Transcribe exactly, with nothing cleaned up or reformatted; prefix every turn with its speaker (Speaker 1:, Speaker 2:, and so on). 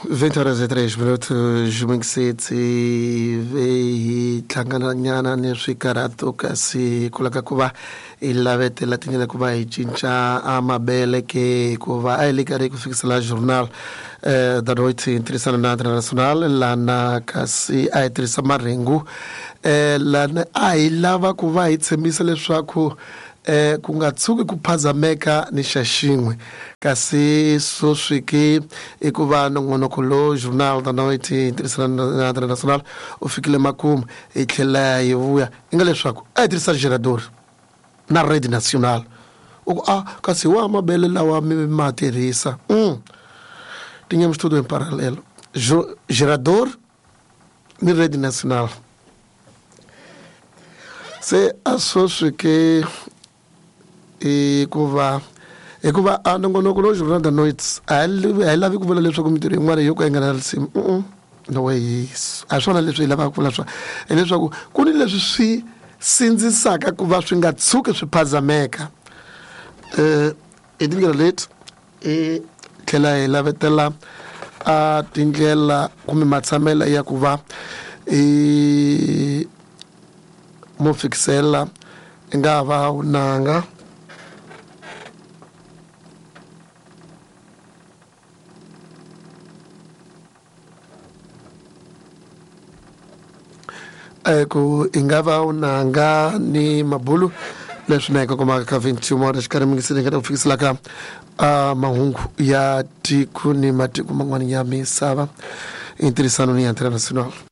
Speaker 1: vinte horas e três minutos, Mixiti, Vei, Tlangananyana, Neshikaratu, Kasi, Kulakakuba, Ilavete, Latina Kuba, Chincha, Amabele, que Kuba, Elicarico fixa lá jornal eh, da noite internacional internacional, lá na Kasi, a Etrissa Marengo, eh, lá na Ailava Kuba, Itsemisa Leshaku. Eh, kungatsuki kuphazameka ni xaxin'we kasi swo swiki i ku va nongonoko journal da noite internacional u fikile makumu hi tlhela hi vuya i nga leswaku a hi tirhisa gerador na rede nacional u ku a kasi wa mabele lawa mi ma tirhisa mm. tínhamos tudo em paralelo gerador ni rede nacional se a swo swiki e kuva e kuva a nongonoko lo jornal da noite a hi lavi ku vula leswaku mintirho yin'wana yo ka yi nga na risimu no way a swona leswi hi lavaka ku vula swona hileswaku ku ni leswi swi sindzisaka ku va swi nga tshuki swi phazameka um hi tindlela leti hi tlhela hi lavetela a tindlela kumbe matshamelo ya ku va i mo fikisela i nga va unanga eko i nga va unanga ni mabulu leswi na hikokomaka ka vinte horas karhi mi ngi se ringeta ku fikiselaka a mahungu ya tiko ni matiko man'wana ya misava hi ntirhisano ni ya international.